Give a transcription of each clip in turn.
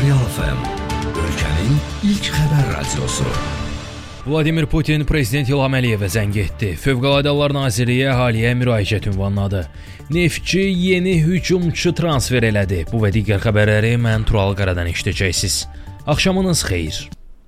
Real FM, ölkənin ilk xəbər radiosu. Vladimir Putin Prezident İlham Əliyevə zəng etdi. Fövqəladə Hallar Nazirliyi əhaliyə müraciət ünvanladı. Neftçi yeni hücumçu transfer elədi. Bu və digər xəbərləri mən Tural Qaradan eşidəcəksiniz. Axşamınız xeyir.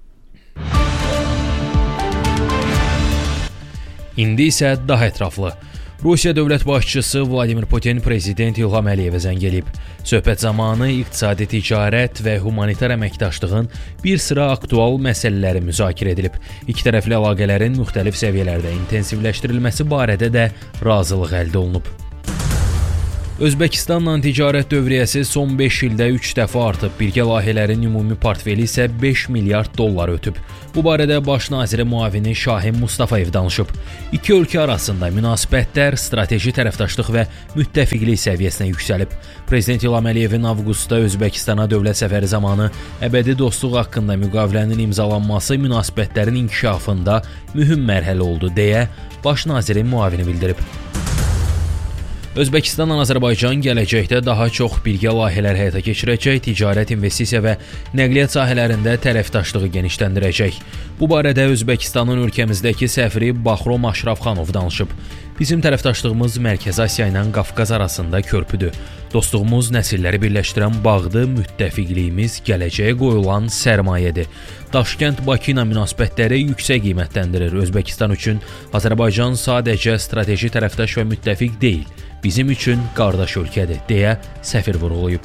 İndi isə daha ətraflı. Rusiya dövlət başçısı Vladimir Putin Prezident İlham Əliyevə zəng edib. Söhbət zamanı iqtisadi ticarət və humanitar əməkdaşlığın bir sıra aktual məsələləri müzakirə edilib. İki tərəfli əlaqələrin müxtəlif səviyyələrdə intensivləşdirilməsi barədə də razılıq əldə olunub. Özbəkistanla ticarət dövriyyəsi son 5 ildə 3 dəfə artıb, birgə layihələrin ümumi portfeli isə 5 milyard dollar ötüb. Bu barədə Baş naziri müavini Şahin Mustafayev danışıb. İki ölkə arasında münasibətlər strateji tərəfdaşlıq və müttəfiqlik səviyyəsinə yüksəlib. Prezident İlham Əliyevin avqustda Özbəkistana dövlət səfəri zamanı əbədi dostluq haqqında müqavilənin imzalanması münasibətlərin inkişafında mühüm mərhələ oldu, deyə Baş nazirin müavini bildirib. Özbəkistanla Azərbaycan gələcəkdə daha çox birgə layihələr həyata keçirəcək, ticarət, investisiya və nəqliyyat sahələrində tərəfdaşlığı genişləndirəcək. Bu barədə Özbəkistanın ölkəmizdəki səfiri Baxrom Aşrafxanov danışıb. Bizim tərəfdaşlığımız Mərkəzi Asiya ilə Qafqaz arasında körpüdür. Dostluğumuz nəsilləri birləşdirən bağdır, müttəfiqliyimiz gələcəyə qoyulan sərmayədir. Daşkənd-Bakı ilə münasibətləri yüksək qiymətləndirir. Özbəkistan üçün Azərbaycan sadəcə strateji tərəfdaş və müttəfiq deyil, bizim üçün qardaş ölkədir, deyə səfir vurğulayıb.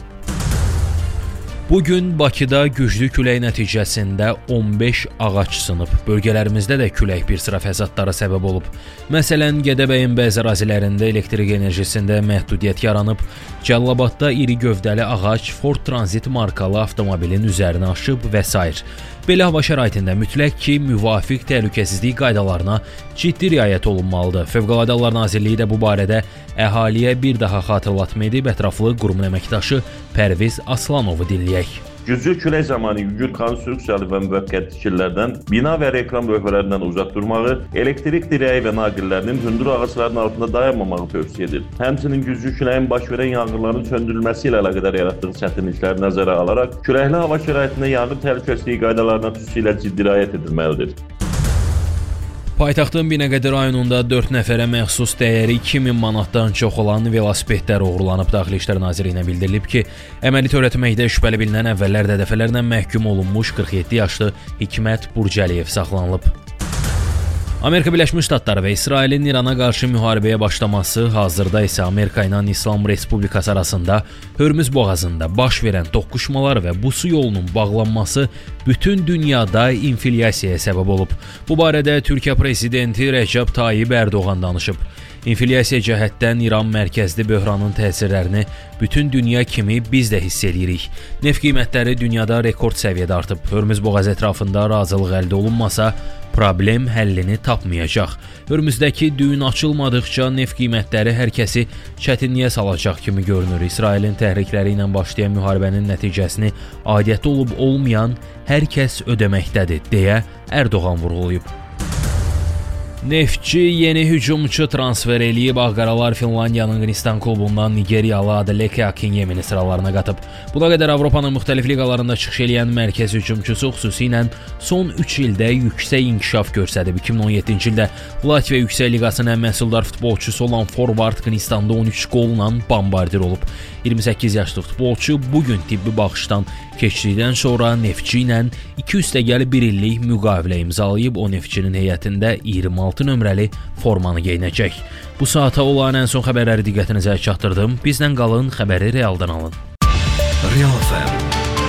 Bugün Bakıda güclü külək nəticəsində 15 ağac sınıb. Bölgələrimizdə də külək bir sıra fəsadlara səbəb olub. Məsələn, Gədəbəyin bəzi ərazilərində elektrik enerjisində məhdudiyyət yaranıb. Cəlilabadda iri gövdəli ağac Ford Transit markalı avtomobilin üzərinə aşıb və s. Belə hava şəraitində mütləq ki, müvafiq təhlükəsizlik qaydalarına ciddi riayət olunmalıdır. Fövqəladə Hallar Nazirliyi də bu barədə əhaliyə bir daha xatırlatma edib, ətraflı qurumun əməkdaşı Pərviz Aslanovu dinləyək. Güclü külək zamanı yüngül konstruksiyalı və müvəqqəti tikililərdən, bina və reklam lövhələrindən uzaq durmağı, elektrik dirəyi və naqillərinin hündür ağacların altında dayanmamağı tövsiyə edilir. Həmçinin güclü küləyin baş verən yanğınların söndürülməsi ilə əlaqədar yaratdığı çətinlikləri nəzərə alaraq, küləkli hava şəraitində yanğın təhlükəsizliyi qaydalarına xüsusilə ciddi riayət edilməlidir. Paytaxtın Binəqədi rayonunda 4 nəfərə məxsus dəyəri 2000 manatdan çox olan velosipedlər oğurlanıb. Daxili İşlər Nazirliyinə bildirilib ki, əməli törətməkdə şübhəli bilinən əvvəllər də dəfələrlə məhkum olunmuş 47 yaşlı Hikmət Burcəliyev saxlanılıb. Amerika Birləşmiş Ştatları və İsrailin İrana qarşı müharibəyə başlaması, hazırda isə Amerika ilə İslam Respublikası arasında Hörmüz boğazında baş verən toqquşmalar və bu su yolunun bağlanması bütün dünyada inflyasiyaya səbəb olub. Bu barədə Türkiyə prezidenti Rəcəb Tayyib Ərdoğan danışıb. İnflyasiya cəhətdən İran mərkəzli böhranın təsirlərini bütün dünya kimi biz də hiss edirik. Neft qiymətləri dünyada rekord səviyyədə artıb. Hörmüz boğazı ətrafında razılıq əldə olunmasa, problem həllini tapmayacaq. Hörmüzdəki düyün açılmadıqca neft qiymətləri hər kəsi çətinliyə salacaq kimi görünür. İsrailin təhrikləri ilə başlayan müharibənin nəticəsini aidiyyəti olub olmayan hər kəs ödəməkdədir, deyə Ərdoğan vurğulayıb. Neftçi yeni hücumçu transfer eləyib. Ağqaralar Finlandiyanın Qnistan klubundan Nigeriyalı Adeleke Akinyemini sıralarına qatıb. Buna qədər Avropanın müxtəlif liqalarında çıxış eləyən mərkəz hücumçusu xüsusilə son 3 ildə yüksək inkişaf göstərib. 2017-ci ildə Latviya Yüksək Liqasının ən məhsuldar futbolçusu olan forvard Qnistanda 13 qolla bombardir olub. 28 yaşlı futbolçu bugün tibbi baxışdan keçdikdən sonra Neftçi ilə 2+1 illik müqavilə imzalayıb. O Neftçinin heyətində 26 nömrəli formanı geyinəcək. Bu saata olan ən son xəbərləri diqqətinizə çatdırdım. Bizdən qalın, xəbəri realdan alın. Real FM